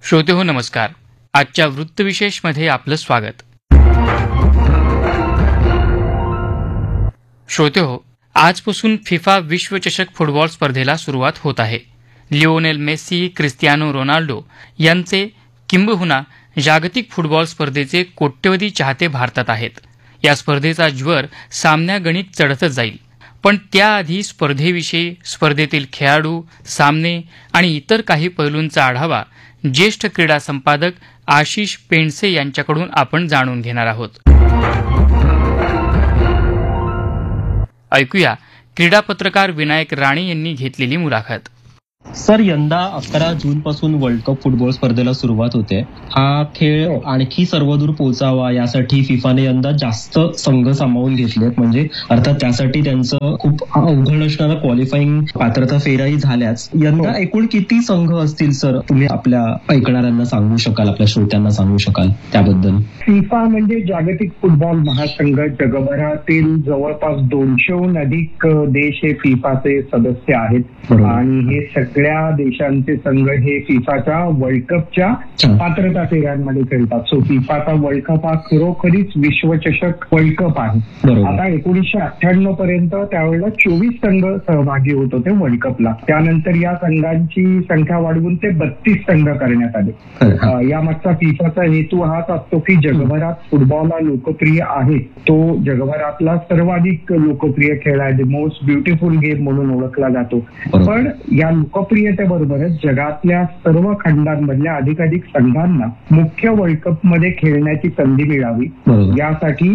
श्रोतेहो नमस्कार. आजच्या वृत्तविशेषमध्ये आपलं स्वागत. श्रोतेहो, आजपासून फिफा विश्वचषक फुटबॉल स्पर्धेला सुरुवात होत आहे. लिओनेल मेसी, क्रिस्टियानो रोनाल्डो यांचे किंबहुना जागतिक फुटबॉल स्पर्धेचे कोट्यवधी चाहते भारतात आहेत. या स्पर्धेचा ज्वर सामन्यागणिक चढतच जाईल. पण त्याआधी स्पर्धेविषयी, स्पर्धेतील खेळाडू, सामने आणि इतर काही पैलूंचा आढावा ज्येष्ठ क्रीडा संपादक आशिष पेंडसे यांच्याकडून आपण जाणून घेणार आहोत. ऐकूया क्रीडा पत्रकार विनायक राणे यांनी घेतलेली मुलाखत. सर, यंदा 11 जून पासून वर्ल्ड कप फुटबॉल स्पर्धेला सुरुवात होते. हा खेळ आणखी सर्वदूर पोहोचावा यासाठी फिफाने यंदा जास्त संघ सामावून घेतलेत. म्हणजे अर्थात त्यासाठी त्यांचं खूप अवघड असणारा क्वालिफाईंग पात्रता फेऱ्याही झाल्याच. यंदा एकूण किती संघ असतील सर, तुम्ही आपल्या ऐकणाऱ्यांना सांगू शकाल, आपल्या श्रोत्यांना सांगू शकाल त्याबद्दल? फिफा म्हणजे जागतिक फुटबॉल महासंघ. जगभरातील जवळपास 200हून अधिक देश हे फिफाचे सदस्य आहेत आणि हे सगळ्या देशांचे संघ हे फिफाच्या वर्ल्ड कपच्या पात्रता फेऱ्यांमध्ये खेळतात. सो फिफाचा वर्ल्ड कप हा खरोखरीच विश्वचषक वर्ल्ड कप आहे. आता 1998 पर्यंत त्यावेळेला 24 संघ सहभागी होत होते वर्ल्ड कपला. त्यानंतर या संघांची संख्या वाढवून ते 32 संघ करण्यात आले. यामागचा फिफाचा हेतू हाच असतो की जगभरात फुटबॉल हा लोकप्रिय आहे, तो जगभरातला सर्वाधिक लोकप्रिय खेळ आहे, द मोस्ट ब्युटिफुल गेम म्हणून ओळखला जातो. पण या लोकप्रियतेबरोबरच जगातल्या सर्व खंडांमधल्या अधिकाधिक संघांना मुख्य वर्ल्ड कप मध्ये खेळण्याची संधी मिळावी यासाठी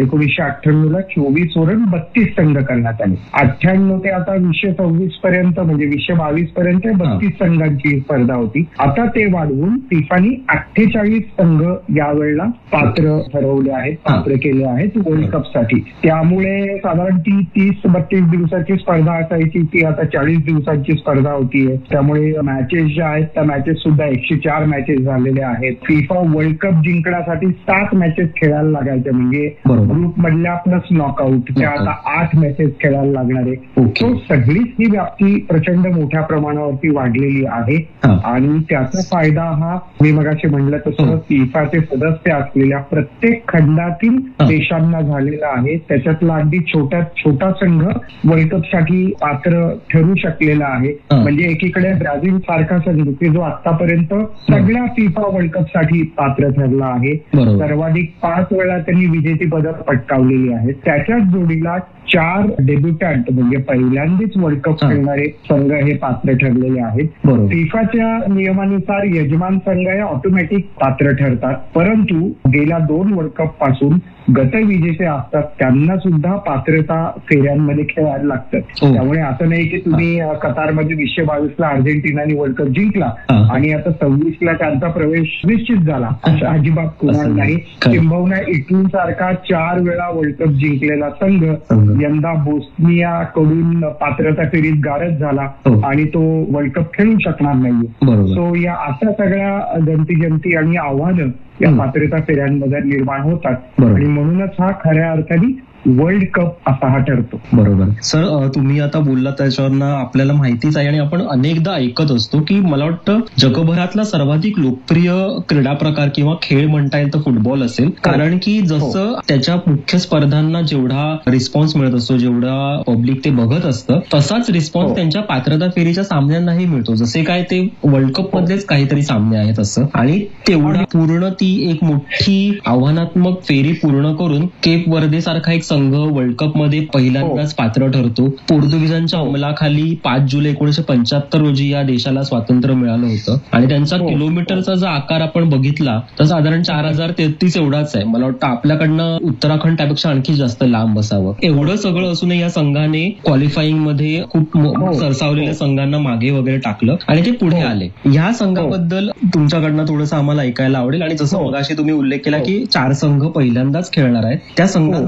1998ला 24 वरून 32 संघ करण्यात आले. 98 ते आता 2026 पर्यंत म्हणजे 2022 पर्यंत 32 संघांची स्पर्धा होती. आता ते वाढवून फिफाने 48 संघ यावेळेला पात्र ठरवले आहेत, पात्र केले आहेत वर्ल्ड कप साठी. त्यामुळे साधारण ती 30-32 दिवसाची स्पर्धा असायची ती आता 40 दिवसांची स्पर्धा होतीये. त्यामुळे मॅचेस ज्या आहेत त्या मॅचेस सुद्धा 104 मॅचेस झालेल्या आहेत. फिफा वर्ल्ड कप जिंकण्यासाठी 7 मॅचेस खेळायला लागायच्या, म्हणजे ग्रुप मधल्या प्लस नॉकआउट त्या आता 8 मॅचेस खेळायला लागणार आहे. तो सगळीच ही व्याप्ती प्रचंड मोठ्या प्रमाणावरती वाढलेली आहे आणि त्याचा फायदा हा मी मगाशी म्हणलं तसं फिफाचे सदस्य असलेल्या प्रत्येक खंडातील देशांना झालेला आहे. त्याच्यातला अगदी छोटा संघ वर्ल्ड कप साठी पात्र ठरू शकलेला आहे. म्हणजे एकीकडे ब्राझील सारखा संघ की जो आतापर्यंत सगळ्या फिफा वर्ल्ड कप साठी पात्र ठरला आहे, सर्वाधिक 5 वेळा त्यांनी विजेतेपद पटकावलेली आहेत. त्याच्याच जोडीला 4 डेब्युटंट म्हणजे पहिल्यांदाच वर्ल्ड कप खेळणारे संघ हे पात्र ठरलेले आहेत. फिफाच्या नियमानुसार यजमान संघ हे ऑटोमॅटिक पात्र ठरतात, परंतु गेल्या 2 वर्ल्ड कप पासून गतविजेते असतात त्यांना सुद्धा पात्रता फेऱ्यांमध्ये खेळायला लागतं. त्यामुळे असं नाही की तुम्ही कतारमध्ये 2022ला अर्जेंटिनाने वर्ल्ड कप जिंकला आणि आता 26ला त्यांचा प्रवेश निश्चित झाला, असं अजिबात कुणाला नाही. किंबहुना इटली सारखा 4 वेळा वर्ल्ड कप जिंकलेला संघ यंदा बोस्निया कडून पात्रता फेरीत गारद झाला आणि तो वर्ल्ड कप खेळू शकणार नाहीये. सो या अशा सगळ्या गमती आणि आव्हानं या पात्रता फेऱ्यांमध्ये निर्माण होतात आणि म्हणूनच हा खऱ्या अर्थाने वर्ल्ड कप असा हा ठरतो. बरोबर सर, तुम्ही आता बोलला त्याच्यावरनं आपल्याला माहितीच आहे आणि आपण अनेकदा ऐकत असतो की मला वाटतं जगभरातला सर्वाधिक लोकप्रिय क्रीडा प्रकार किंवा खेळ म्हणता येईल तर फुटबॉल असेल. कारण की जसं त्याच्या मुख्य स्पर्धांना जेवढा रिस्पॉन्स मिळत असतो, जेवढा पब्लिक ते बघत असतं, तसाच रिस्पॉन्स त्यांच्या पात्रता फेरीच्या सामन्यांनाही मिळतो. जसे काय ते वर्ल्ड कप मधलेच काहीतरी सामने आहेत असं. आणि तेवढा पूर्ण ती एक मोठी आव्हानात्मक फेरी पूर्ण करून केप वर्दे सारखा एक संघ वर्ल्ड कप मध्ये पहिल्यांदाच पात्र ठरतो. पोर्तुगीजांच्या अंमलाखाली 5 जुलै 1975 रोजी या देशाला स्वातंत्र्य मिळालं होतं आणि त्यांचा किलोमीटरचा जो आकार आपण बघितला तर साधारण 4033 एवढाच आहे. मला वाटतं आपल्याकडनं उत्तराखंड त्यापेक्षा आणखी जास्त लांब असावं. एवढं सगळं असूनही या संघाने क्वालिफाईंग मध्ये खूप सरसावलेल्या संघांना मागे वगैरे टाकलं आणि ते पुढे आले. ह्या संघाबद्दल तुमच्याकडनं थोडंसं आम्हाला ऐकायला आवडेल. आणि जसं मगाशी तुम्ही उल्लेख केला की 4 संघ पहिल्यांदाच खेळणार आहेत, त्या संघांबद्दल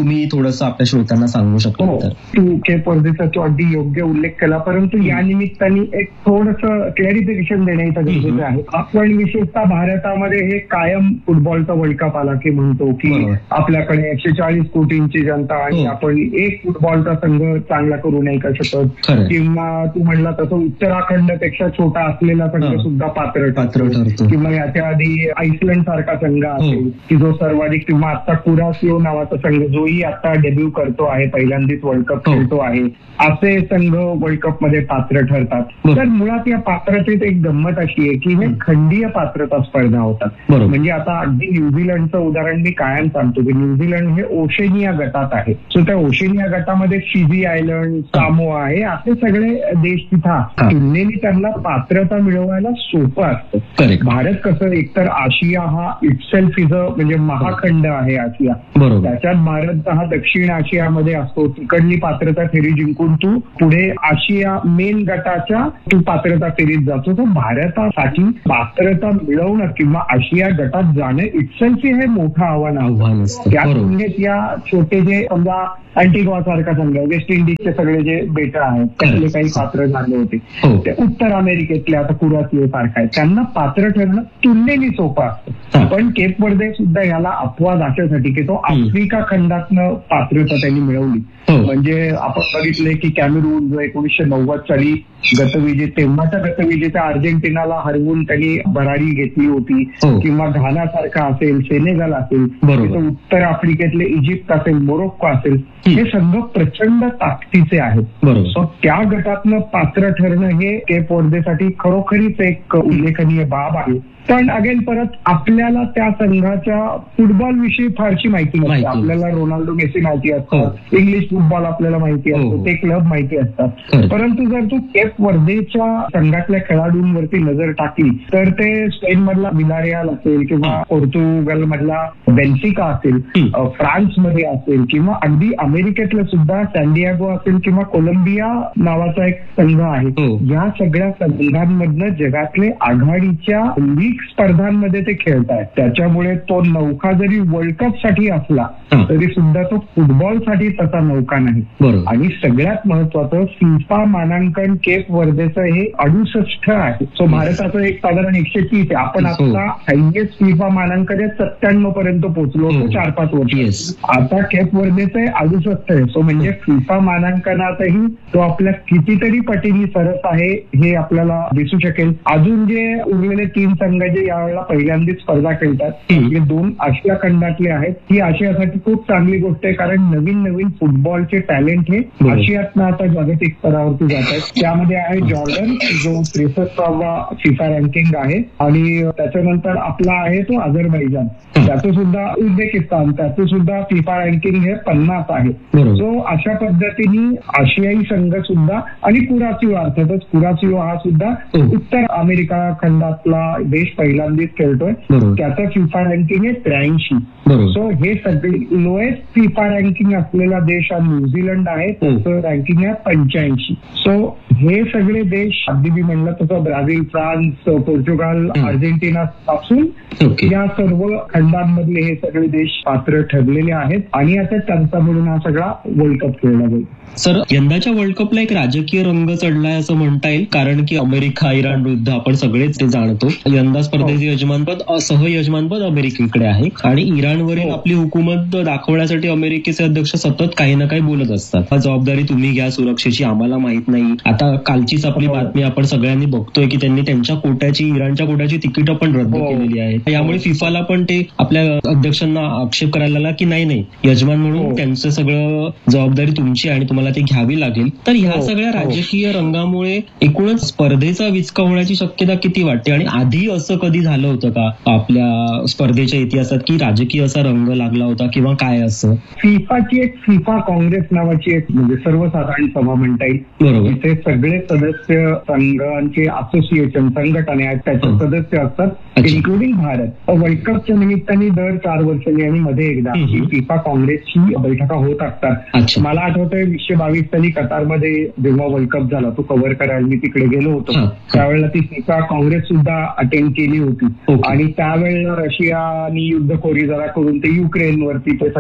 तुम्ही थोडंसं आपल्या श्रोत्यांना सांगू शकता तर? तू केप वर्देचा तो अगदी योग्य उल्लेख केला, परंतु या निमित्ताने एक थोडंसं क्लॅरिफिकेशन देण्याचं गरजेचं आहे. आपण विशेषतः भारतामध्ये हे कायम फुटबॉलचा वर्ल्ड कप आला की म्हणतो की आपल्याकडे 140 कोटींची जनता आणि आपण एक फुटबॉलचा संघ चांगला करू नाही का शकत, किंवा तू म्हणला तसं उत्तराखंडपेक्षा छोटा असलेला संघ सुद्धा पात्र ठरतो, किंवा याच्या आधी आईसलँड सारखा संघ असेल की जो सर्वाधिक, किंवा आता कुरासिओ नावाचा संघ जोही आता डेब्यू करतो आहे, पहिल्यांदाच वर्ल्ड कप खेळतो आहे, असे संघ वर्ल्ड कप मध्ये पात्र ठरतात. तर मुळात या पात्रतेत एक गंमत अशी आहे की हे खंडीय पात्रता स्पर्धा होतात. म्हणजे आता अगदी न्यूझीलंडचं उदाहरण मी कायम सांगतो की न्यूझीलंड हे ओशेनिया गटात आहे. सो त्या ओशेनिया गटामध्ये फिजी आयलंड, सामोआ आहे, असे सगळे देश तिथं असतात. तुलनेने त्यांना पात्रता मिळवायला सोपं असतं. भारत कसं, एकतर आशिया हा इटसेल्फ इज म्हणजे महाखंड आहे आशिया, त्याच्यात भारत हा दक्षिण आशियामध्ये असतो. तिकडली पात्रता फेरी जिंकून तू पुढे आशिया मेन गटाच्या तू पात्रता फेरीत जातो. तर भारतासाठी पात्रता मिळवणं किंवा आशिया गटात जाणं इटसेल्फ हे मोठं आव्हान असतं. त्या तुलनेत या छोटे जे समजा अँटिग्वा सारखा संघ, वेस्ट इंडिजचे सगळे जे बेटा आहेत त्यातले काही पात्र झाले होते, ते उत्तर अमेरिकेतले आता कुरासिओ सारखा आहे, त्यांना पात्र ठरणं तुलनेने सोपं असतं. पण केप वर्दे सुद्धा याला अपवाद अशासाठी की तो आफ्रिका खंडातनं पात्रता त्यांनी मिळवली. म्हणजे आपण बघितलंय की कॅमेरून जो 1990 साली गतविजेते, तेव्हाच्या गतविजेत्या अर्जेंटिनाला हरवून त्यांनी भरारी घेतली होती, किंवा घाना सारखा असेल, सेनेगल असेल, उत्तर आफ्रिकेतले इजिप्त असेल, मोरोक्को असेल, हे संघ प्रचंड ताकदीचे आहेत. सो त्या गटातनं पात्र ठरणं हे केप वर्देसाठी खरोखरीच एक उल्लेखनीय बाब आहे. पण अगेन परत आपल्याला त्या संघाच्या फुटबॉल विषयी फारशी माहिती नसते. आपल्याला रोनाल्डो, मेसी माहिती असतात, इंग्लिश फुटबॉल आपल्याला माहिती असतो, ते क्लब माहिती असतात. परंतु जर तू केप वर्देच्या संघातल्या खेळाडूंवरती नजर टाकली तर ते स्पेन मधला विलारियाल असेल, किंवा पोर्तुगल मधला बेन्फिका असेल, फ्रान्स मध्ये असेल, किंवा अगदी अमेरिकेतलं सुद्धा सॅनडियागो असेल, किंवा कोलंबिया नावाचा एक संघ आहे. या सगळ्या संघांमधनं जगातले आघाडीच्या लीग स्पर्धांमध्ये ते खेळतायत. त्याच्यामुळे तो नौका जरी वर्ल्ड कप साठी असला तरी सुद्धा तो फुटबॉलसाठी तसा नौका नाही. आणि सगळ्यात महत्वाचं फिफा मानांकन केप वर्देचं हे 68 आहे. सो भारताचं एक साधारण 130 आहे. आपण आता हायएस्ट फिफा मानांकन 97 पर्यंत पोहोचलो होतो 4-5 वर्ष. आता केप वर्देचं 68 आहे. सो म्हणजे फिफा मानांकनातही तो आपल्या कितीतरी पटीने सरस आहे हे आपल्याला दिसू शकेल. अजून जे उरलेले 3 संघ जे यावेळेला पहिल्यांदाच स्पर्धा खेळतात हे 2 आशिया खंडातले आहेत. ही आशियासाठी खूप चांगली गोष्ट आहे, कारण नवीन नवीन फुटबॉलचे टॅलेंट हे आशियातनं आता जागतिक स्तरावरती जात आहेत. त्यामध्ये आहे जॉर्डन जो 63वा फिफा रँकिंग आहे, आणि त्याच्यानंतर आपला आहे तो अझरबैजान, त्याचं सुद्धा उझबेकिस्तान, त्याचं सुद्धा फिफा रँकिंग हे 50 आहे. सो अशा पद्धतीने आशियाई संघ सुद्धा, आणि कुरासिओ अर्थातच कुरासिओ हा सुद्धा उत्तर अमेरिका खंडातला देश पहिल्यांदाच खेळतोय, त्याचं फिफा रँकिंग आहे 83. सो हे सगळे लोएस्ट फिफा रँकिंग असलेला देश हा न्यूझीलंड आहे, त्याचं रँकिंग आहे 85. सो हे सगळे देश अगदी मी म्हणलं तसं ब्राझील, फ्रान्स, पोर्तुगाल, अर्जेंटिना पासून या सर्व खंडांमधले हे सगळे देश पात्र ठरलेले आहेत, आणि आता त्यांचा म्हणून हा सगळा वर्ल्ड कप खेळला जाईल. सर, यंदाच्या वर्ल्ड कपला एक राजकीय रंग चढलाय असं म्हणता येईल, कारण की अमेरिका इराण विरुद्ध आपण सगळेच ते जाणतो. यंदा स्पर्धेचे यजमानपद सहयजमानपद अमेरिकेकडे आहे, आणि इराणवरील आपली हुकूमत दाखवण्यासाठी अमेरिकेचे अध्यक्ष सतत काही ना काही बोलत असतात. जबाबदारी तुम्ही घ्या सुरक्षेची, आम्हाला माहित नाही. आता कालचीच आपली बातमी आपण सगळ्यांनी बघतोय की त्यांनी त्यांच्या कोट्याची, इराणच्या कोट्याची तिकीटं पण रद्द केलेली आहेत. यामुळे फिफाला पण ते आपल्या अध्यक्षांना आक्षेप करायला लागला की नाही यजमान म्हणून त्यांचं सगळं जबाबदारी तुमची आणि तुम्हाला ती घ्यावी लागेल. तर ह्या सगळ्या राजकीय रंगामुळे एकूणच स्पर्धेचा विचका होण्याची शक्यता किती वाटते, आणि आधी असं कधी झालं होतं का आपल्या स्पर्धेच्या इतिहासात की राजकीय असा रंग लागला होता, किंवा काय असं? फिफाची एक फिफा काँग्रेस नावाची एक म्हणजे सर्वसाधारण सभा म्हणता येईल. बरोबर. इथे सगळे सदस्य संघांचे असोसिएशन संघटना आहेत त्याचे सदस्य असतात, इन्क्लुडिंग भारत. वर्ल्ड कपच्या निमित्ताने दर 4 वर्षांनी आणि मध्ये एकदा ही फिफा काँग्रेसची बैठका होत असतात. मला आठवतंय 2022 साली कतारमध्ये जेव्हा वर्ल्ड कप झाला तो कव्हर करायला मी तिकडे गेलो होतो, त्यावेळेला ती फिफा काँग्रेस सुद्धा अटेंड केली होती. आणि त्यावेळेला रशियानी युद्धखोरी जरा करून ते युक्रेनवरती ते सगळं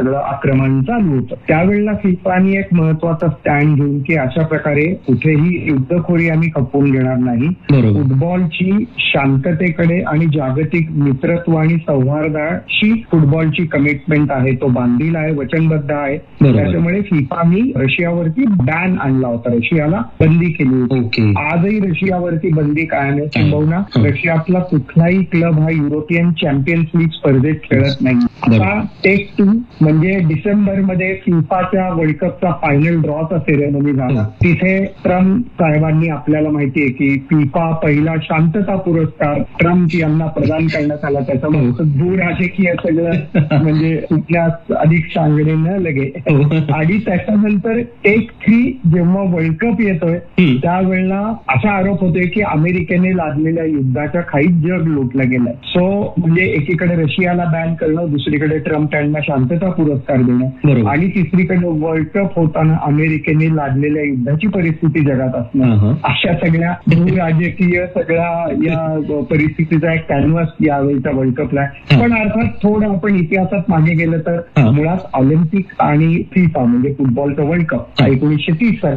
आक्रमण चालू होतं. त्यावेळेला फिफाने एक महत्वाचा स्टँड घेऊन की अशा प्रकारे कुठेही युद्धखोरी आम्ही खपवून घेणार नाही. फुटबॉलची शांततेकडे आणि जागतिक मित्रत्व आणि सौहार्दाशी फुटबॉलची कमिटमेंट आहे, तो बांधील आहे, वचनबद्ध आहे. त्याच्यामुळे फिफाने रशियावरती बॅन आणला होता, रशियाला बंदी केली होती. आजही रशियावरती बंदी कायम आहे. किंबहुना रशियातला कुठलाही क्लब हा युरोपियन चॅम्पियन्स लीग स्पर्धेत खेळत नाही. आता टेक 2 म्हणजे डिसेंबरमध्ये फिफाच्या वर्ल्ड कपचा फायनल ड्रॉचा सेरेमनी झाला. तिथे ट्रम्प साहेबांनी, आपल्याला माहितीये की फिफा पहिला शांतता पुरस्कार ट्रम्प यांना प्रदान करण्यात आला. त्याच्यामुळे भूराजकीय सगळं म्हणजे कुठल्याच अधिक सांगणे न लगे. आणि त्याच्यानंतर टेक 3 जेव्हा वर्ल्ड कप येतोय त्यावेळेला असा आरोप होतोय की अमेरिकेने लादलेल्या युद्धाच्या खाईत जग लुटलं गेलंय. सो म्हणजे एकीकडे रशियाला बॅन करणं, दुसरीकडे ट्रम्प यांना शांतता पुरस्कार देणं, आणि तिसरीकडे वर्ल्ड कप होताना अमेरिकेने लादलेल्या युद्धाची परिस्थिती जगात असणं, अशा सगळ्या भूराजकीय सगळ्या या परिस्थितीचा एक कॅनव्हास यावेळीच्या वर्ल्ड कपला आहे. पण अर्थात थोडं आपण इतिहासात मागे गेलं तर मुळात ऑलिम्पिक आणि फिफा म्हणजे फुटबॉलचं वर्ल्ड कप 1930